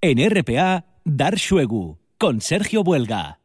En RPA, Dar Xuegu, con Sergio Buelga.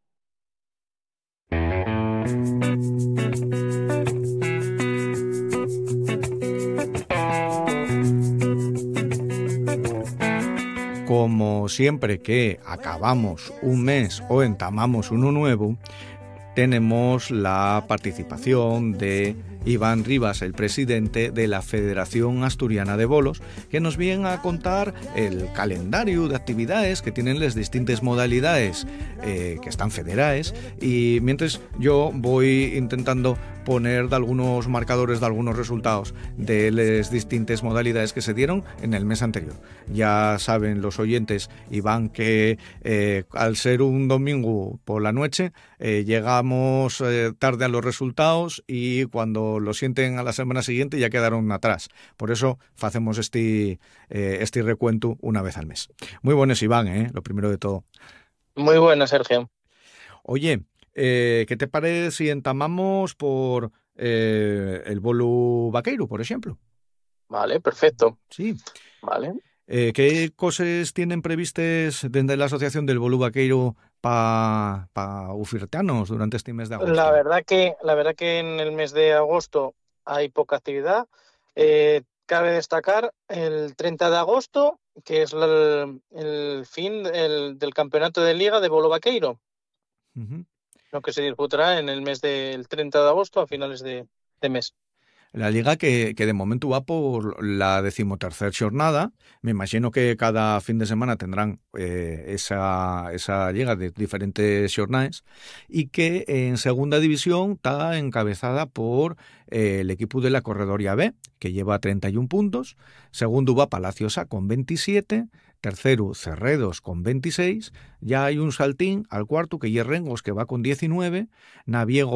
Como siempre que acabamos un mes o entamamos uno nuevo, tenemos la participación de Iván Rivas, el presidente de la Federación Asturiana de Bolos, que nos viene a contar el calendario de actividades que tienen las distintas modalidades que están federadas, y mientras yo voy intentando poner de algunos marcadores de algunos resultados de las distintas modalidades que se dieron en el mes anterior. Ya saben los oyentes, Iván, que al ser un domingo por la noche llegamos tarde a los resultados, y cuando lo sienten a la semana siguiente ya quedaron atrás. Por eso hacemos este recuento una vez al mes. Muy buenos, Iván, lo primero de todo. Muy bueno, Sergio. Oye, ¿qué te parece si entamamos por el bolo vaqueiro, por ejemplo? Vale, perfecto. Sí. Vale. ¿Qué cosas tienen previstas desde la Asociación del Bolo Vaqueiro para ufirtanos durante este mes de agosto? La verdad que en el mes de agosto hay poca actividad. Cabe destacar el 30 de agosto, que es el fin del campeonato de liga de bolo vaqueiro, lo que se disputará en el mes del 30 de agosto a finales de mes. La liga que de momento va por la 13ª jornada. Me imagino que cada fin de semana tendrán esa liga de diferentes jornadas, y que en segunda división está encabezada por el equipo de la Corredoria B, que lleva 31 puntos. Segundo va Palaciosa con 27. Tercero, Cerredos con 26. Ya hay un saltín al cuarto, que es Rengos, que va con 19. Naviego